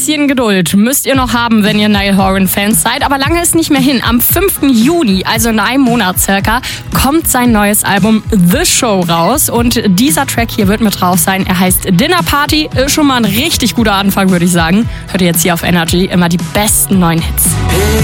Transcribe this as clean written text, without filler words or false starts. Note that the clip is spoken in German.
bisschen Geduld müsst ihr noch haben, wenn ihr Niall Horan-Fans seid. Aber lange ist nicht mehr hin. Am 5. Juni, also in einem Monat circa, kommt sein neues Album The Show raus. Und dieser Track hier wird mit drauf sein. Er heißt Dinner Party. Ist schon mal ein richtig guter Anfang, würde ich sagen. Hört ihr jetzt hier auf Energy immer die besten neuen Hits.